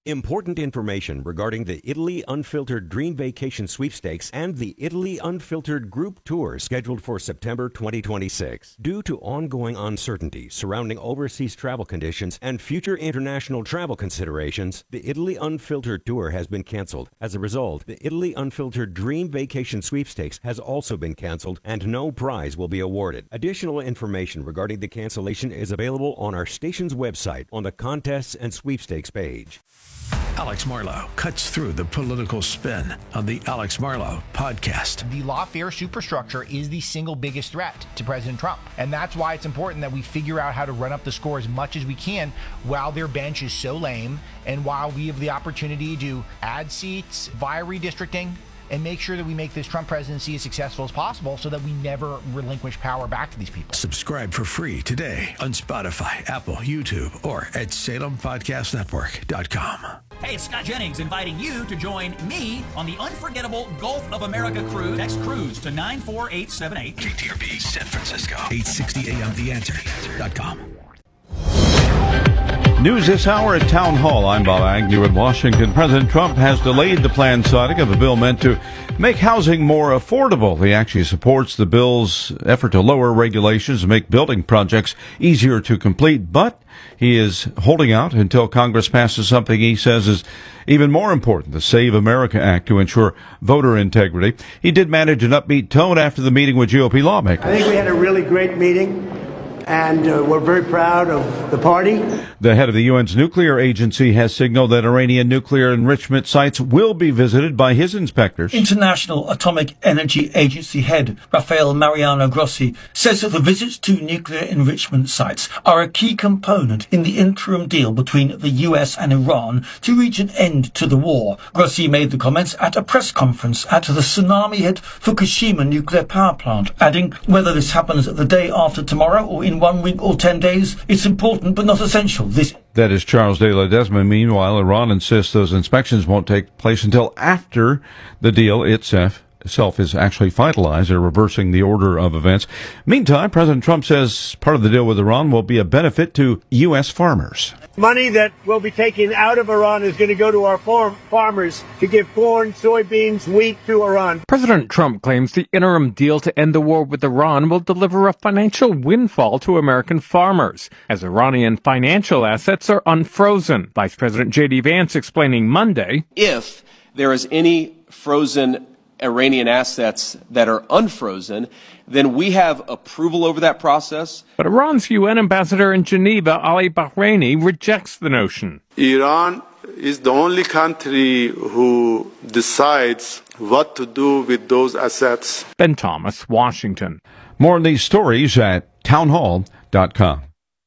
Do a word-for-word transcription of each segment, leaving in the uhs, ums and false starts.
Important information regarding the Italy Unfiltered Dream Vacation Sweepstakes and the Italy Unfiltered Group Tour scheduled for September twenty twenty-six. Due to ongoing uncertainty surrounding overseas travel conditions and future international travel considerations, the Italy Unfiltered Tour has been canceled. As a result, the Italy Unfiltered Dream Vacation Sweepstakes has also been canceled and no prize will be awarded. Additional information regarding the cancellation is available on our station's website on the Contests and Sweepstakes page. Alex Marlow cuts through the political spin on the Alex Marlow podcast. The lawfare superstructure is the single biggest threat to President Trump. And that's why it's important that we figure out how to run up the score as much as we can while their bench is so lame and while we have the opportunity to add seats via redistricting and make sure that we make this Trump presidency as successful as possible so that we never relinquish power back to these people. Subscribe for free today on Spotify, Apple, YouTube, or at Salem Podcast Network dot com. Hey, it's Scott Jennings inviting you to join me on the unforgettable Gulf of America cruise. Text cruise to nine four eight seven eight. K T R B San Francisco, eight sixty A M The Answer dot com. News this hour at Town Hall. I'm Bob Agnew in Washington. President Trump has delayed the planned signing of a bill meant to make housing more affordable. He actually supports the bill's effort to lower regulations and make building projects easier to complete, but he is holding out until Congress passes something he says is even more important, the Save America Act, to ensure voter integrity. He did manage an upbeat tone after the meeting with G O P lawmakers. I think we had a really great meeting, and uh, we're very proud of the party. The head of the U N's nuclear agency has signaled that Iranian nuclear enrichment sites will be visited by his inspectors. International Atomic Energy Agency head Rafael Mariano Grossi says that the visits to nuclear enrichment sites are a key component in the interim deal between the U S and Iran to reach an end to the war. Grossi made the comments at a press conference at the tsunami-hit Fukushima nuclear power plant, adding, whether this happens the day after tomorrow or in one week or ten days, it's important but not essential. This That is Charles de Ledesma. Meanwhile, Iran insists those inspections won't take place until after the deal itself itself is actually finalized. They're reversing the order of events. Meantime, President Trump says part of the deal with Iran will be a benefit to U S farmers. Money that will be taken out of Iran is going to go to our farm farmers to give corn, soybeans, wheat to Iran. President Trump claims the interim deal to end the war with Iran will deliver a financial windfall to American farmers, as Iranian financial assets are unfrozen. Vice President J D Vance explaining Monday, if there is any frozen Iranian assets that are unfrozen, then we have approval over that process. But Iran's U N ambassador in Geneva, Ali Bahraini, rejects the notion. Iran is the only country who decides what to do with those assets. Ben Thomas, Washington. More on these stories at town hall dot com.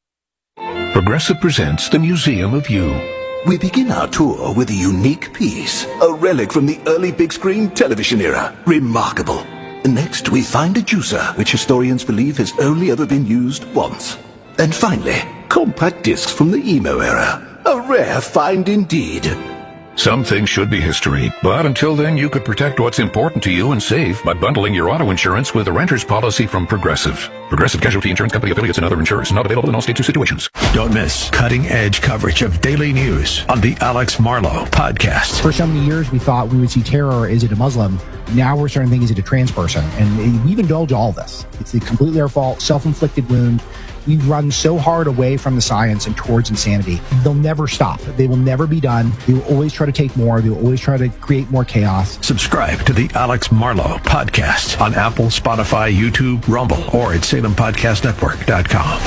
Progressive presents the Museum of You. We begin our tour with a unique piece, a relic from the early big screen television era. Remarkable. Next, we find a juicer, which historians believe has only ever been used once. And finally, compact discs from the emo era. A rare find indeed. Some things should be history, but until then you could protect what's important to you and save by bundling your auto insurance with a renter's policy from Progressive. Progressive Casualty Insurance Company affiliates and other insurers. Not available in all states or situations. Don't miss cutting-edge coverage of daily news on the Alex Marlow podcast. For so many years, we thought we would see terror. Is it a Muslim? Now we're starting to think, is it a trans person? And we've indulged all this. It's completely our fault, self-inflicted wound. We've run so hard away from the science and towards insanity. They'll never stop. They will never be done. They will always try to take more. They will always try to create more chaos. Subscribe to the Alex Marlow podcast on Apple, Spotify, YouTube, Rumble, or at Salem Podcast Network dot com.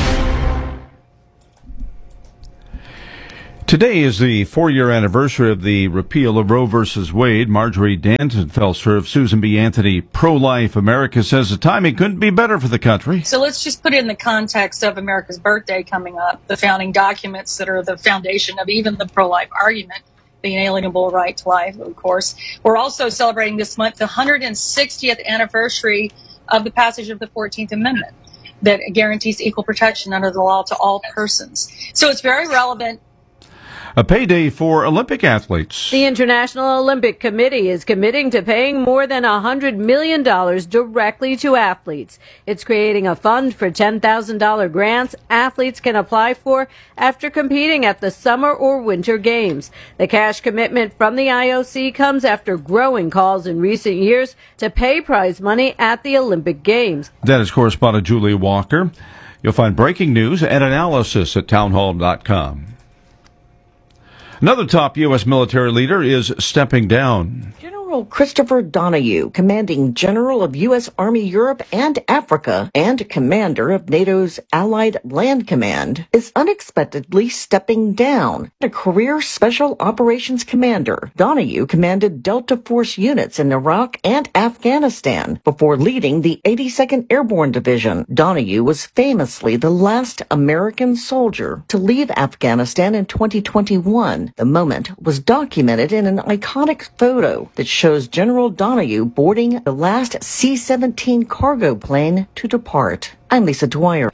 Today is the four-year anniversary of the repeal of Roe versus Wade. Marjorie Danton-Felser of Susan B. Anthony Pro-Life America says the timing couldn't be better for the country. So let's just put it in the context of America's birthday coming up, the founding documents that are the foundation of even the pro-life argument, the inalienable right to life, of course. We're also celebrating this month the one hundred sixtieth anniversary of the passage of the fourteenth Amendment that guarantees equal protection under the law to all persons. So it's very relevant. A payday for Olympic athletes. The International Olympic Committee is committing to paying more than one hundred million dollars directly to athletes. It's creating a fund for ten thousand dollars grants athletes can apply for after competing at the Summer or Winter Games. The cash commitment from the I O C comes after growing calls in recent years to pay prize money at the Olympic Games. That is correspondent Julie Walker. You'll find breaking news and analysis at townhall dot com. Another top U S military leader is stepping down. General Christopher Donahue, commanding general of U S Army Europe and Africa and commander of NATO's Allied Land Command, is unexpectedly stepping down. A career special operations commander, Donahue commanded Delta Force units in Iraq and Afghanistan before leading the eighty-second Airborne Division. Donahue was famously the last American soldier to leave Afghanistan in twenty twenty-one. The moment was documented in an iconic photo that shows General Donahue boarding the last C seventeen cargo plane to depart. I'm Lisa Dwyer.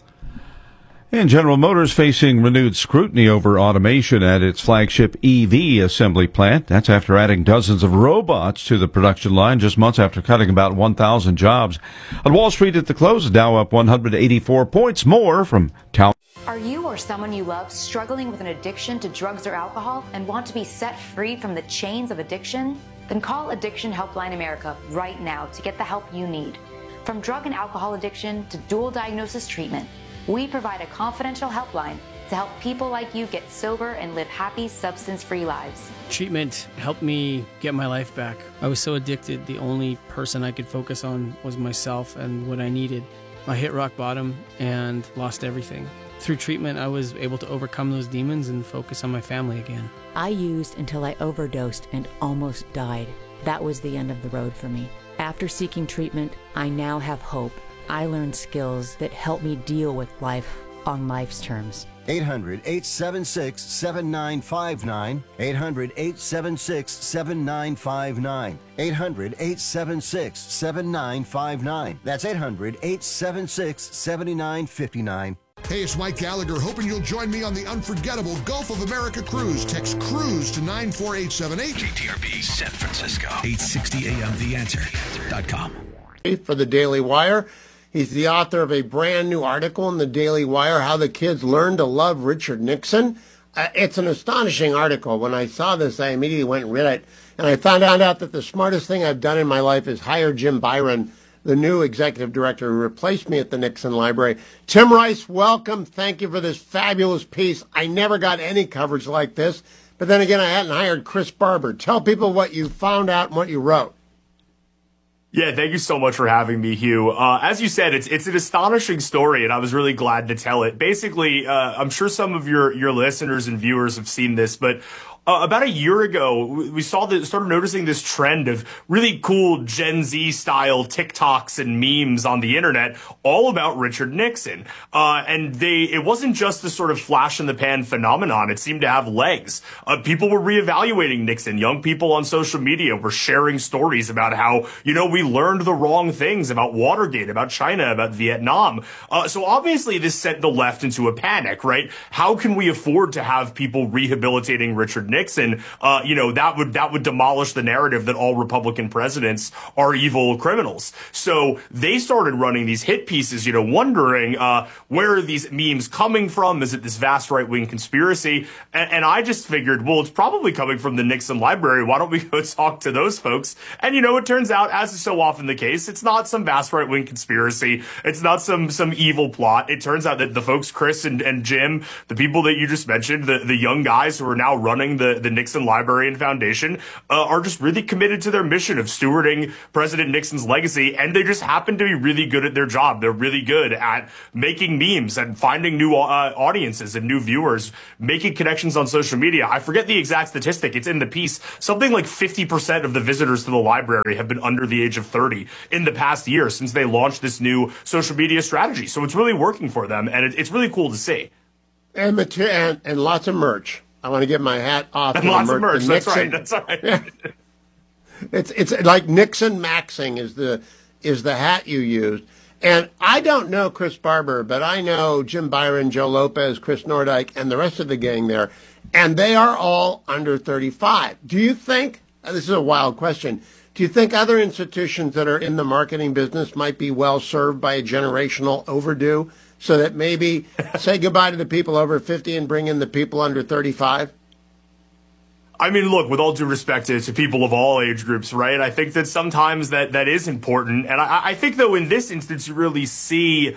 And General Motors facing renewed scrutiny over automation at its flagship E V assembly plant. That's after adding dozens of robots to the production line just months after cutting about one thousand jobs. On Wall Street at the close, Dow up one hundred eighty-four points. More from Town. Are you or someone you love struggling with an addiction to drugs or alcohol and want to be set free from the chains of addiction? Then call Addiction Helpline America right now to get the help you need. From drug and alcohol addiction to dual diagnosis treatment, we provide a confidential helpline to help people like you get sober and live happy, substance-free lives. Treatment helped me get my life back. I was so addicted, the only person I could focus on was myself and what I needed. I hit rock bottom and lost everything. Through treatment, I was able to overcome those demons and focus on my family again. I used until I overdosed and almost died. That was the end of the road for me. After seeking treatment, I now have hope. I learned skills that help me deal with life on life's terms. eight hundred, eight seven six, seven nine five nine. eight hundred, eight seven six, seven nine five nine. eight hundred, eight seven six, seven nine five nine. That's eight hundred, eight seven six, seven nine five nine. Hey, it's Mike Gallagher, hoping you'll join me on the unforgettable Gulf of America cruise. Text CRUISE to nine four eight seven eight. K T R B San Francisco, eight sixty A M The Answer dot com. For the Daily Wire. He's the author of a brand new article in the Daily Wire, How the Kids Learned to Love Richard Nixon. Uh, it's an astonishing article. When I saw this, I immediately went and read it. And I found out that the smartest thing I've done in my life is hire Jim Byron, the new executive director who replaced me at the Nixon Library. Tim Rice, welcome. Thank you for this fabulous piece. I never got any coverage like this. But then again, I hadn't hired Chris Barber. Tell people what you found out and what you wrote. Yeah, thank you so much for having me, Hugh. Uh, as you said, it's it's an astonishing story, and I was really glad to tell it. Basically, uh, I'm sure some of your, your listeners and viewers have seen this, but Uh, about a year ago, we saw that, started noticing this trend of really cool Gen Z style TikToks and memes on the internet, all about Richard Nixon. Uh, and they, it wasn't just the sort of flash in the pan phenomenon. It seemed to have legs. Uh, people were reevaluating Nixon. Young people on social media were sharing stories about how, you know, we learned the wrong things about Watergate, about China, about Vietnam. Uh, so obviously this sent the left into a panic, right? How can we afford to have people rehabilitating Richard Nixon? Nixon, uh, you know, that would that would demolish the narrative that all Republican presidents are evil criminals. So they started running these hit pieces, you know, wondering uh, where are these memes coming from? Is it this vast right-wing conspiracy? And, and I just figured, well, it's probably coming from the Nixon Library. Why don't we go talk to those folks? And, you know, it turns out, as is so often the case, it's not some vast right-wing conspiracy. It's not some some evil plot. It turns out that the folks, Chris and, and Jim, the people that you just mentioned, the, the young guys who are now running the The, the Nixon Library and Foundation uh, are just really committed to their mission of stewarding President Nixon's legacy, and they just happen to be really good at their job. They're really good at making memes and finding new uh, audiences and new viewers, making connections on social media. I forget the exact statistic. It's in the piece. Something like fifty percent of the visitors to the library have been under the age of thirty in the past year since they launched this new social media strategy. So it's really working for them, and it, it's really cool to see. And, mater- and, and lots of merch. I want to get my hat off. And lots of merch. That's right. That's right. Yeah. It's it's like Nixon Maxing is the is the hat you used. And I don't know Chris Barber, but I know Jim Byron, Joe Lopez, Chris Nordyke, and the rest of the gang there. And they are all under thirty-five. Do you think, this is a wild question, do you think other institutions that are in the marketing business might be well served by a generational overdue so that maybe say goodbye to the people over fifty and bring in the people under thirty-five? I mean, look, with all due respect to, to people of all age groups, right? I think that sometimes that, that is important. And I, I think, though, in this instance, you really see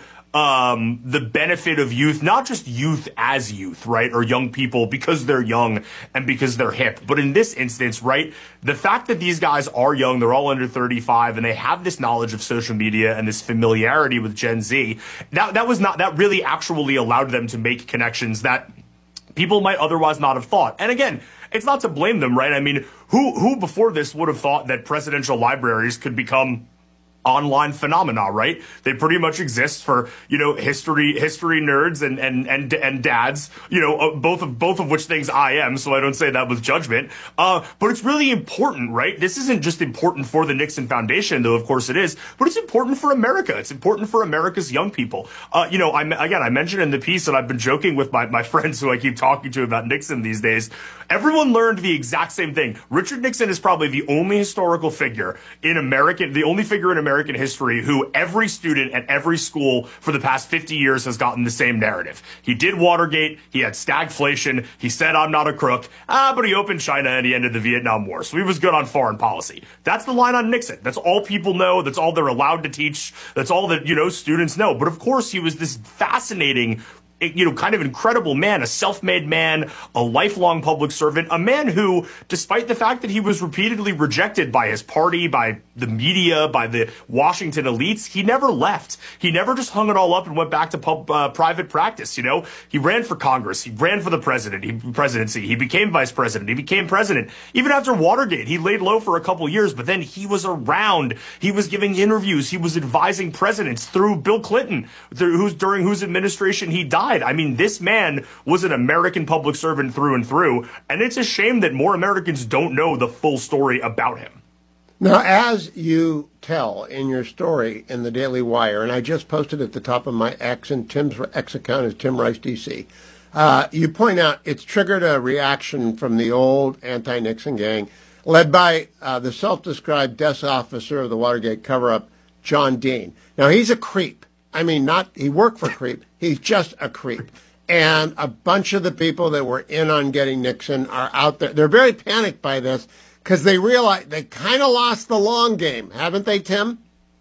um, the benefit of youth, not just youth as youth, right? Or young people because they're young and because they're hip. But in this instance, right, the fact that these guys are young, they're all under thirty-five, and they have this knowledge of social media and this familiarity with Gen Z, that, that was not, that really actually allowed them to make connections that people might otherwise not have thought. And again, it's not to blame them, right? I mean, who who before this would have thought that presidential libraries could become online phenomena, right? They pretty much exist for, you know, history history nerds and and and and dads, you know, uh, both of both of which things I am, so I don't say that with judgment. Uh, but it's really important, right? This isn't just important for the Nixon Foundation, though of course it is, but it's important for America. It's important for America's young people. Uh, you know, I again, I mentioned in the piece that I've been joking with my my friends who I keep talking to about Nixon these days. Everyone learned the exact same thing. Richard Nixon is probably the only historical figure in American, the only figure in American history who every student at every school for the past fifty years has gotten the same narrative. He did Watergate. He had stagflation. He said, I'm not a crook. Ah, but he opened China and he ended the Vietnam War. So he was good on foreign policy. That's the line on Nixon. That's all people know. That's all they're allowed to teach. That's all that, you know, students know. But of course, he was this fascinating, you know, kind of incredible man, a self-made man, a lifelong public servant, a man who, despite the fact that he was repeatedly rejected by his party, by the media, by the Washington elites, he never left. He never just hung it all up and went back to pub, uh, private practice. You know, he ran for Congress. He ran for the president, he, presidency. He became vice president. He became president. Even after Watergate, he laid low for a couple years, but then he was around. He was giving interviews. He was advising presidents through Bill Clinton, through who's, during whose administration he died. I mean, this man was an American public servant through and through, and it's a shame that more Americans don't know the full story about him. Now, as you tell in your story in the Daily Wire, and I just posted at the top of my X, and Tim's X account is Tim Rice D C, uh, you point out it's triggered a reaction from the old anti-Nixon gang, led by uh, the self-described desk officer of the Watergate cover-up, John Dean. Now, he's a creep. I mean, not he worked for creep. He's just a creep. And a bunch of the people that were in on getting Nixon are out there. They're very panicked by this because they realize they kind of lost the long game, haven't they, Tim?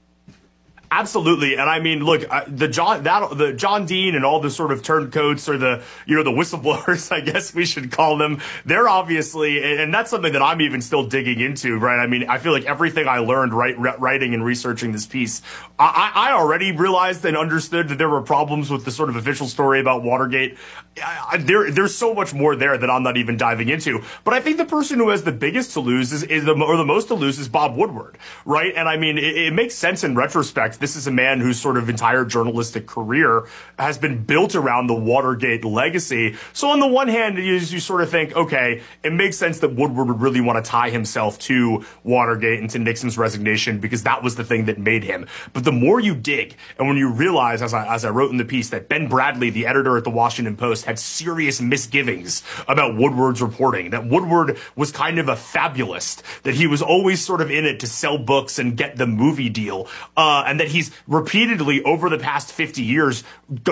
Absolutely. And I mean, look, uh, the John, that, the John Dean and all the sort of turncoats or the, you know, the whistleblowers, I guess we should call them. They're obviously, and that's something that I'm even still digging into, right? I mean, I feel like everything I learned right, writing and researching this piece, I, I already realized and understood that there were problems with the sort of official story about Watergate. I, I, there, there's so much more there that I'm not even diving into. But I think the person who has the biggest to lose is, is the, or the most to lose is Bob Woodward, right? And I mean, it, it makes sense in retrospect. This is a man whose sort of entire journalistic career has been built around the Watergate legacy. So on the one hand, you, you sort of think, okay, it makes sense that Woodward would really want to tie himself to Watergate and to Nixon's resignation because that was the thing that made him. But the more you dig, and when you realize, as I, as I wrote in the piece, that Ben Bradley, the editor at the Washington Post, had serious misgivings about Woodward's reporting, that Woodward was kind of a fabulist, that he was always sort of in it to sell books and get the movie deal, uh, and that he's repeatedly over the past fifty years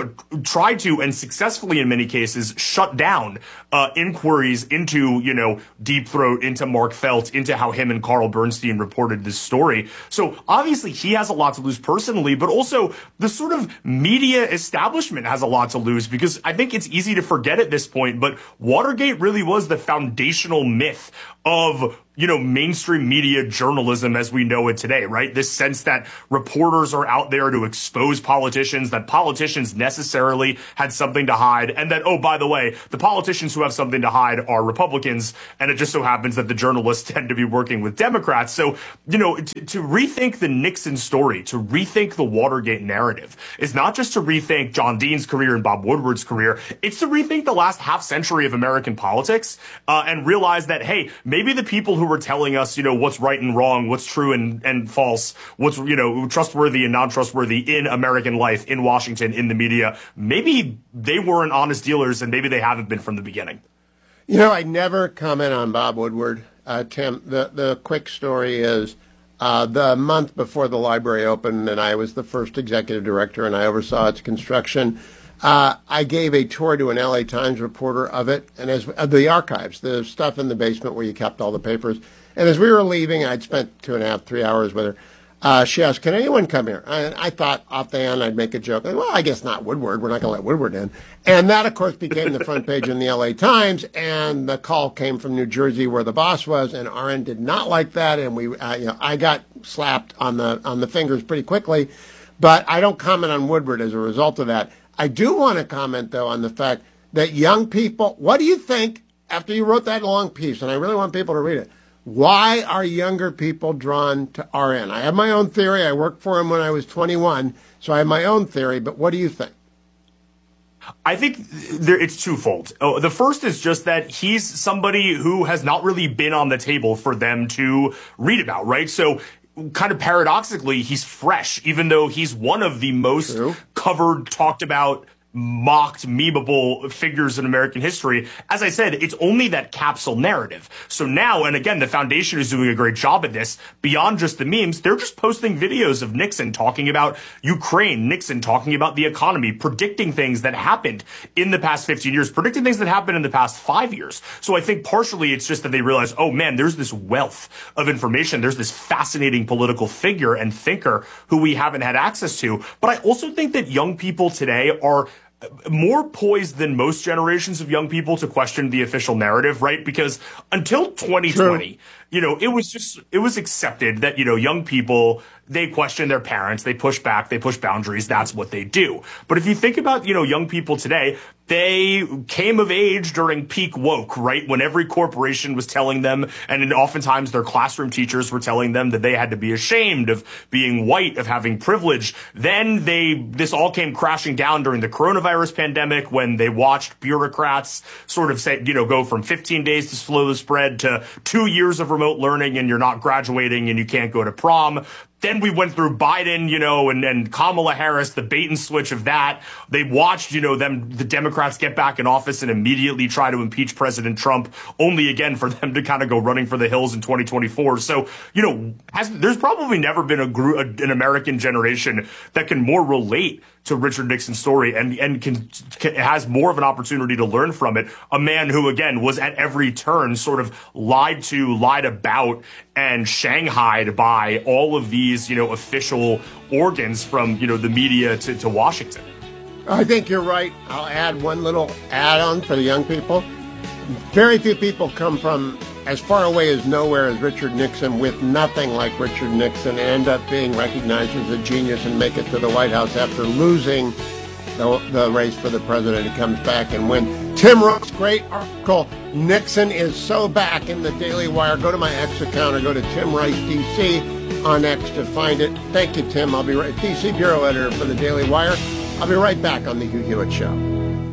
tried to, and successfully in many cases, shut down uh, inquiries into, you know, Deep Throat, into Mark Felt, into how him and Carl Bernstein reported this story. So obviously he has a lot to lose personally, but also the sort of media establishment has a lot to lose because I think it's easy to forget at this point, but Watergate really was the foundational myth of, you know, mainstream media journalism as we know it today, right? This sense that reporters are out there to expose politicians, that politicians necessarily had something to hide, and that, oh, by the way, the politicians who have something to hide are Republicans, and it just so happens that the journalists tend to be working with Democrats. So, you know, to, to rethink the Nixon story, to rethink the Watergate narrative, is not just to rethink John Dean's career and Bob Woodward's career, it's to rethink the last half century of American politics, uh, and realize that, hey, maybe the people who were telling us, you know, what's right and wrong, what's true and, and false, what's, you know, trustworthy and non-trustworthy in American life, in Washington, in the media, maybe they weren't honest dealers and maybe they haven't been from the beginning. You know, I never comment on Bob Woodward, uh, Tim. The, the quick story is uh, the month before the library opened, and I was the first executive director, and I oversaw its construction. Uh, I gave a tour to an L A Times reporter of it, and as uh, the archives, the stuff in the basement where you kept all the papers. And as we were leaving, I'd spent two and a half, three hours with her. Uh, she asked, "Can anyone come here?" And I thought off the end I'd make a joke. Well, I guess not Woodward. We're not going to let Woodward in. And that, of course, became the front page in the L A Times. And the call came from New Jersey, where the boss was, and R N did not like that. And we, uh, you know, I got slapped on the on the fingers pretty quickly. But I don't comment on Woodward as a result of that. I do want to comment, though, on the fact that young people. What do you think after you wrote that long piece? And I really want people to read it. Why are younger people drawn to R N? I have my own theory. I worked for him when I was twenty-one, so I have my own theory. But what do you think? I think there, it's twofold. Oh, the first is just that he's somebody who has not really been on the table for them to read about, right? So kind of paradoxically, he's fresh, even though he's one of the most True. covered, talked about, mocked, memeable figures in American history. As I said, it's only that capsule narrative. So now, and again, the foundation is doing a great job at this. Beyond just the memes, they're just posting videos of Nixon talking about Ukraine, Nixon talking about the economy, predicting things that happened in the past fifteen years, predicting things that happened in the past five years. So I think partially it's just that they realize, oh man, there's this wealth of information. There's this fascinating political figure and thinker who we haven't had access to. But I also think that young people today are more poised than most generations of young people to question the official narrative, right? Because until twenty twenty, True. you know, it was just, it was accepted that, you know, young people, they question their parents, they push back, they push boundaries, that's what they do. But if you think about, you know, young people today, they came of age during peak woke, right? When every corporation was telling them, and oftentimes their classroom teachers were telling them that they had to be ashamed of being white, of having privilege. Then they, this all came crashing down during the coronavirus pandemic when they watched bureaucrats sort of say, you know, go from fifteen days to slow the spread to two years of remote learning and you're not graduating and you can't go to prom. Then we went through Biden, you know, and, and Kamala Harris, the bait and switch of that. They watched, you know, them, the Democrats get back in office and immediately try to impeach President Trump, only again for them to kind of go running for the hills in twenty twenty-four. So, you know, has, there's probably never been a group, an American generation that can more relate to Richard Nixon's story and, and can, can has more of an opportunity to learn from it. A man who, again, was at every turn sort of lied to, lied about, and shanghaied by all of these, you know, official organs from, you know, the media to, to Washington. I think you're right. I'll add one little add-on for the young people. Very few people come from as far away as nowhere as Richard Nixon with nothing like Richard Nixon and end up being recognized as a genius and make it to the White House after losing the, the race for the president. He comes back and wins. Tim Rice, great article. Nixon is so back in the Daily Wire. Go to my X account or go to Tim Rice D C on X to find it. Thank you, Tim. I'll be right, D C Bureau Editor for the Daily Wire. I'll be right back on the Hugh Hewitt Show.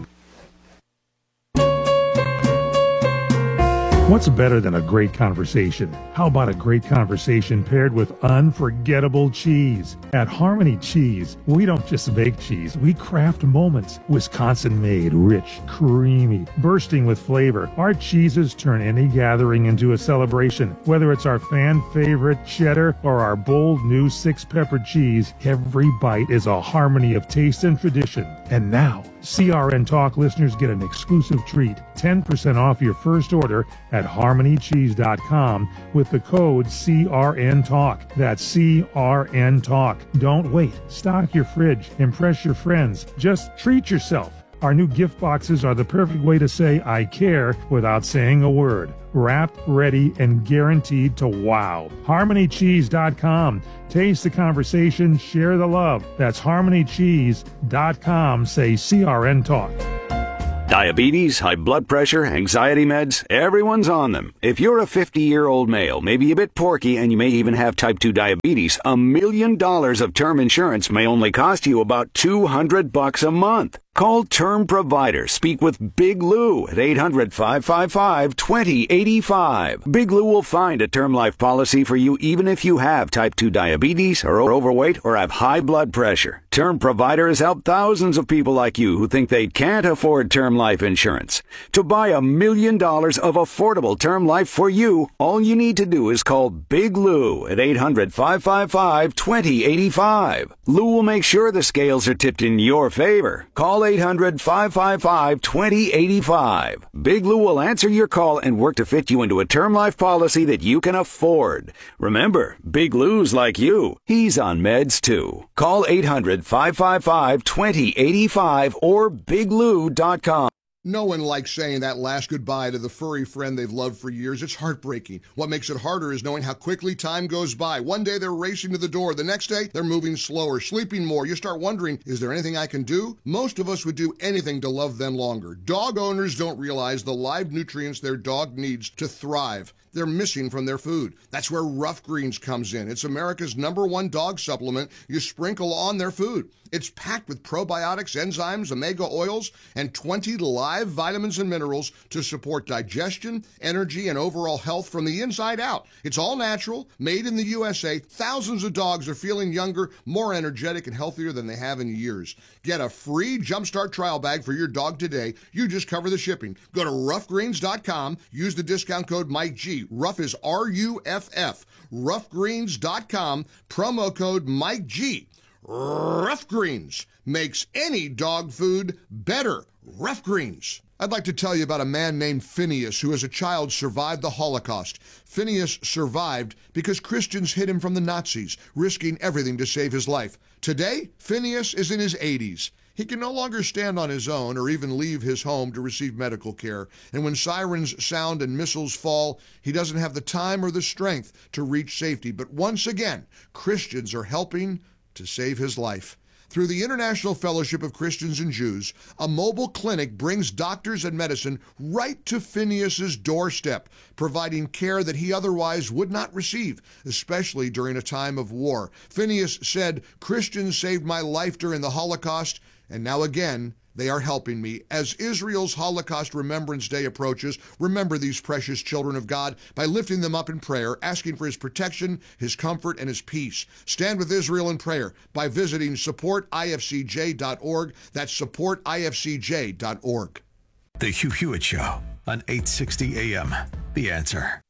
What's better than a great conversation? How about a great conversation paired with unforgettable cheese? At Harmony Cheese, we don't just bake cheese, we craft moments. Wisconsin-made, rich, creamy, bursting with flavor. Our cheeses turn any gathering into a celebration. Whether it's our fan-favorite cheddar or our bold new six-pepper cheese, every bite is a harmony of taste and tradition. And now, C R N Talk listeners get an exclusive treat, ten percent off your first order at harmony cheese dot com with the code C R N Talk. That's C R N Talk. Don't wait. Stock your fridge. Impress your friends. Just treat yourself. Our new gift boxes are the perfect way to say I care without saying a word. Wrapped, ready, and guaranteed to wow. harmony cheese dot com. Taste the conversation, share the love. That's harmony cheese dot com. Say C R N Talk. Diabetes, high blood pressure, anxiety meds, everyone's on them. If you're a fifty-year-old male, maybe a bit porky, and you may even have type two diabetes, a million dollars of term insurance may only cost you about two hundred bucks a month. Call Term Provider. Speak with Big Lou at eight hundred, five five five, two zero eight five. Big Lou will find a term life policy for you even if you have type two diabetes, are overweight, or have high blood pressure. Term Provider has helped thousands of people like you who think they can't afford term life insurance. To buy a million dollars of affordable term life for you, all you need to do is call Big Lou at eight hundred, five five five, two zero eight five. Lou will make sure the scales are tipped in your favor. Call eight hundred, five five five, two zero eight five. Big Lou will answer your call and work to fit you into a term life policy that you can afford. Remember, Big Lou's like you. He's on meds too. Call eight hundred, five five five, two zero eight five or big lou dot com. No one likes saying that last goodbye to the furry friend they've loved for years. It's heartbreaking. What makes it harder is knowing how quickly time goes by. One day they're racing to the door. The next day they're moving slower, sleeping more. You start wondering, is there anything I can do? Most of us would do anything to love them longer. Dog owners don't realize the live nutrients their dog needs to thrive. They're missing from their food. That's where Rough Greens comes in. It's America's number one dog supplement you sprinkle on their food. It's packed with probiotics, enzymes, omega oils, and twenty live vitamins and minerals to support digestion, energy, and overall health from the inside out. It's all natural, made in the U S A. Thousands of dogs are feeling younger, more energetic, and healthier than they have in years. Get a free Jumpstart trial bag for your dog today. You just cover the shipping. Go to rough greens dot com. Use the discount code Mike G. Ruff is R U F F. rough greens dot com. Promo code Mike G. Rough Greens makes any dog food better. Rough Greens. I'd like to tell you about a man named Phineas who as a child survived the Holocaust. Phineas survived because Christians hid him from the Nazis, risking everything to save his life. Today, Phineas is in his eighties. He can no longer stand on his own or even leave his home to receive medical care. And when sirens sound and missiles fall, he doesn't have the time or the strength to reach safety. But once again, Christians are helping to save his life. Through the International Fellowship of Christians and Jews, a mobile clinic brings doctors and medicine right to Phineas's doorstep, providing care that he otherwise would not receive, especially during a time of war. Phineas said, "Christians saved my life during the Holocaust, and now again, they are helping me." As Israel's Holocaust Remembrance Day approaches, remember these precious children of God by lifting them up in prayer, asking for his protection, his comfort, and his peace. Stand with Israel in prayer by visiting support I F C J dot org. That's support I F C J dot org. The Hugh Hewitt Show on eight sixty A M. The Answer.